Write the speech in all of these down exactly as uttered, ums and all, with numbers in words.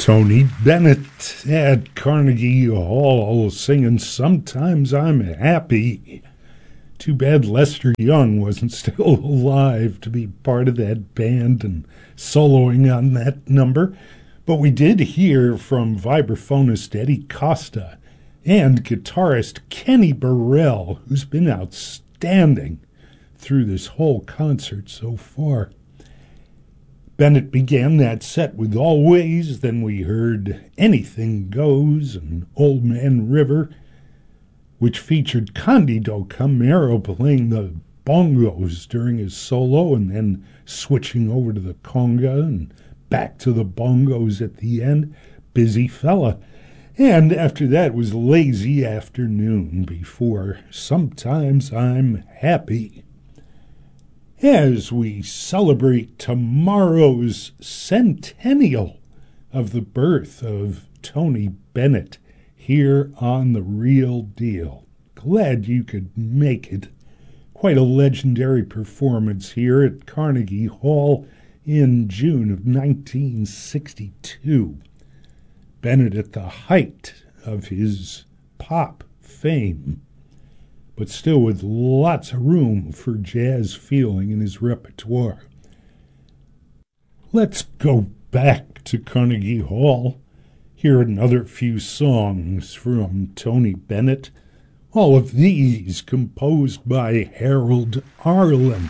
Tony Bennett at Carnegie Hall singing Sometimes I'm Happy. Too bad Lester Young wasn't still alive to be part of that band and soloing on that number. But we did hear from vibraphonist Eddie Costa and guitarist Kenny Burrell, who's been outstanding through this whole concert so far. Bennett began that set with Always, then we heard Anything Goes and Old Man River, which featured Candido Camero playing the bongos during his solo and then switching over to the conga and back to the bongos at the end. Busy fella. And after that was Lazy Afternoon before Sometimes I'm Happy. As we celebrate tomorrow's centennial of the birth of Tony Bennett here on The Real Deal. Glad you could make it. Quite a legendary performance here at Carnegie Hall in June of nineteen sixty-two. Bennett at the height of his pop fame, but still with lots of room for jazz feeling in his repertoire. Let's go back to Carnegie Hall, hear another few songs from Tony Bennett, all of these composed by Harold Arlen.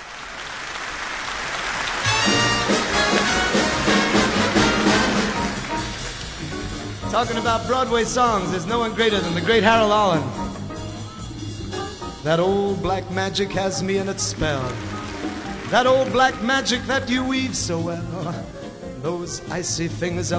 Talking about Broadway songs, there's no one greater than the great Harold Arlen. That old black magic has me in its spell. That old black magic that you weave so well. Those icy fingers